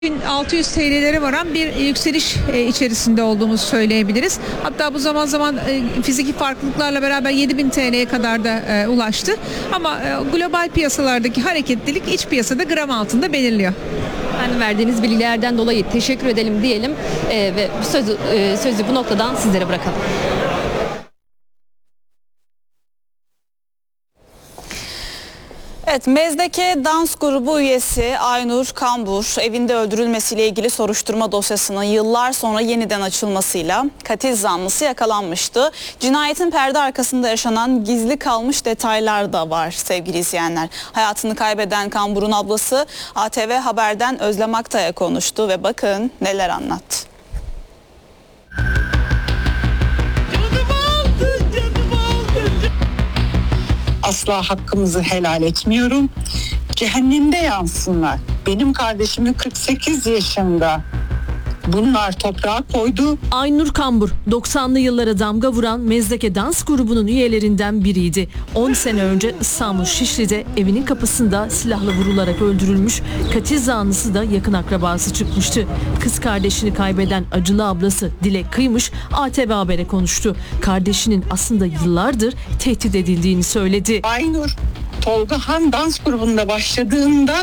1600 TL'lere varan bir yükseliş içerisinde olduğumuzu söyleyebiliriz. Hatta bu zaman zaman fiziki farklılıklarla beraber 7000 TL'ye kadar da ulaştı. Ama global piyasalardaki hareketlilik iç piyasada gram altında belirliyor. Efendim, verdiğiniz bilgilerden dolayı teşekkür edelim diyelim ve sözü bu noktadan sizlere bırakalım. Evet, Mezdeke dans grubu üyesi Aynur Kambur evinde öldürülmesiyle ilgili soruşturma dosyasının yıllar sonra yeniden açılmasıyla katil zanlısı yakalanmıştı. Cinayetin perde arkasında yaşanan gizli kalmış detaylar da var sevgili izleyenler. Hayatını kaybeden Kambur'un ablası ATV Haber'den Özlem Aktay'a konuştu ve bakın neler anlattı. Asla hakkımızı helal etmiyorum. Cehennemde yansınlar. Benim kardeşimin 48 yaşında. Bunlar toprağa koydu. Aynur Kambur 90'lı yıllara damga vuran Mezdeke dans grubunun üyelerinden biriydi. 10 sene önce İstanbul Şişli'de evinin kapısında silahla vurularak öldürülmüş, katil zanlısı da yakın akrabası çıkmıştı. Kız kardeşini kaybeden acılı ablası Dilek Kıymış ATV Haber'e konuştu. Kardeşinin aslında yıllardır tehdit edildiğini söyledi. Aynur Tolga Han dans grubunda başladığında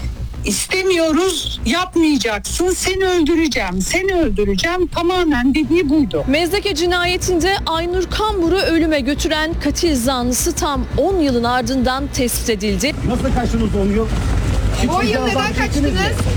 İstemiyoruz, yapmayacaksın, seni öldüreceğim tamamen dediği buydu. Mezdeke cinayetinde Aynur Kambur'u ölüme götüren katil zanlısı tam 10 yılın ardından tespit edildi. Nasıl kaçtınız 10 yıl? 10 yıl neden kaçtınız?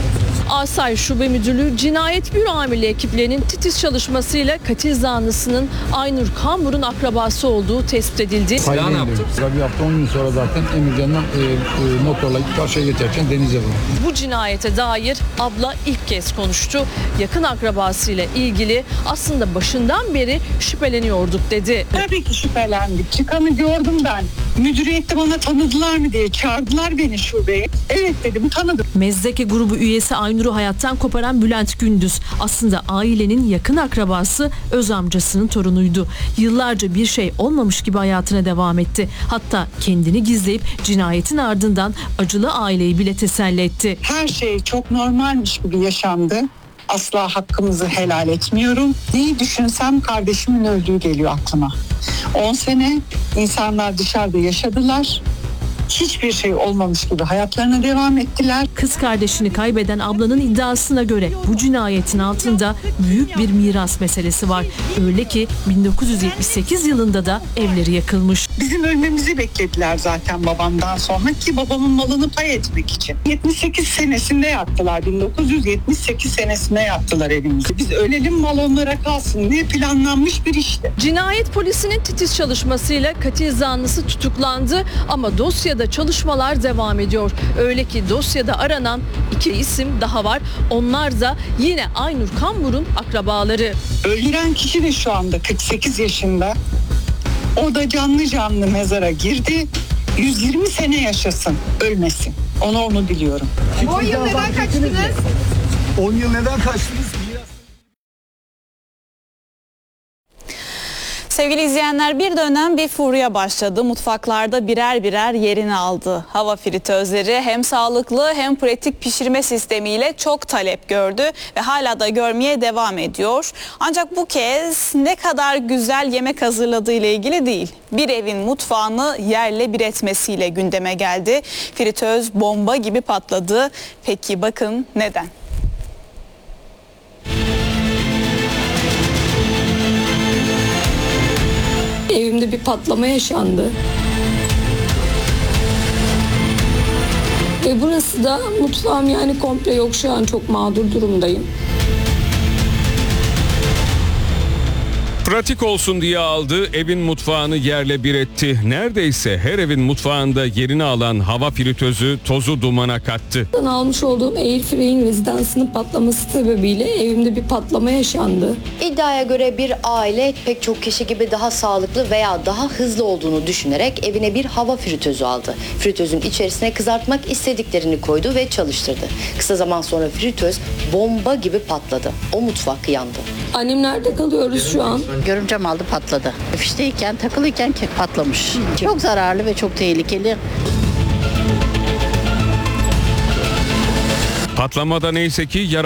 Asayiş Şube Müdürlüğü Cinayet Büro Amirliği ekiplerinin titiz çalışmasıyla katil zanlısının Aynur Kambur'un akrabası olduğu tespit edildi. Silahı ne yaptı? Bir hafta 10 gün sonra zaten Emircan'dan motorla karşıya geçerken denize vurdu. Bu cinayete dair abla ilk kez konuştu. Yakın akrabasıyla ilgili aslında başından beri şüpheleniyorduk dedi. Tabii ki şüphelendik. Çıkanı gördüm ben. Müdüriyette bana tanıdılar mı diye çağırdılar beni şubeye. Evet dedim, tanıdım. Mezdeke grubu üyesi Aynur'u hayattan koparan Bülent Gündüz aslında ailenin yakın akrabası, öz amcasının torunuydu. Yıllarca bir şey olmamış gibi hayatına devam etti. Hatta kendini gizleyip cinayetin ardından acılı aileyi bile teselli etti. Her şey çok normalmiş gibi yaşandı. Asla hakkımızı helal etmiyorum. Neyi düşünsem kardeşimin öldüğü geliyor aklıma. 10 sene insanlar dışarıda yaşadılar. Hiçbir şey olmamış gibi hayatlarına devam ettiler. Kız kardeşini kaybeden ablanın iddiasına göre bu cinayetin altında büyük bir miras meselesi var. Öyle ki 1978 yılında da evleri yakılmış. Bizim ölmemizi beklediler zaten babamdan sonra ki babamın malını pay etmek için. 78 senesinde yaktılar. 1978 senesinde yaktılar evimizi. Biz ölelim, mal onlara kalsın diye planlanmış bir işti. Cinayet polisinin titiz çalışmasıyla katil zanlısı tutuklandı ama dosyada çalışmalar devam ediyor. Öyle ki dosyada aranan 2 isim daha var. Onlar da yine Aynur Kambur'un akrabaları. Öldüren kişi de şu anda 48 yaşında. O da canlı canlı mezara girdi. 120 sene yaşasın, ölmesin. Onu diliyorum. 10 yıl neden kaçtınız? 10 yıl neden kaçtınız? Sevgili izleyenler, bir dönem bir furya başladı. Mutfaklarda birer birer yerini aldı. Hava fritözleri hem sağlıklı hem pratik pişirme sistemiyle çok talep gördü ve hala da görmeye devam ediyor. Ancak bu kez ne kadar güzel yemek hazırladığı ile ilgili değil. Bir evin mutfağını yerle bir etmesiyle gündeme geldi. Fritöz bomba gibi patladı. Peki bakın neden? Evimde bir patlama yaşandı. Ve burası da mutfağım, yani komple yok, şu an çok mağdur durumdayım. Pratik olsun diye aldı, evin mutfağını yerle bir etti. Neredeyse her evin mutfağında yerini alan hava fritözü tozu dumana kattı. Almış olduğum Airfryer'in rezidansının patlaması sebebiyle evimde bir patlama yaşandı. İddiaya göre bir aile pek çok kişi gibi daha sağlıklı veya daha hızlı olduğunu düşünerek evine bir hava fritözü aldı. Fritözün içerisine kızartmak istediklerini koydu ve çalıştırdı. Kısa zaman sonra fritöz bomba gibi patladı. O mutfak yandı. Annemlerde kalıyoruz şu an. Görümcem aldı, patladı. Fişteyken, takılıyken patlamış. Çok zararlı ve çok tehlikeli. Patlamada neyse ki